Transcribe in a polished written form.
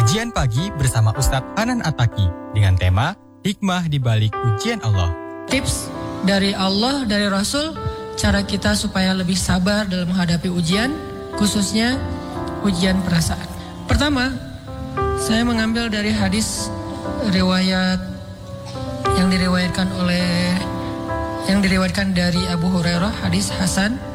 Ujian Pagi bersama Ustadz Hanan Ataki dengan tema Hikmah di Balik Ujian Allah. Tips dari Allah, dari Rasul, cara kita supaya lebih sabar dalam menghadapi ujian, khususnya ujian perasaan. Pertama, saya mengambil dari hadis riwayat yang diriwayatkan dari Abu Hurairah, hadis Hasan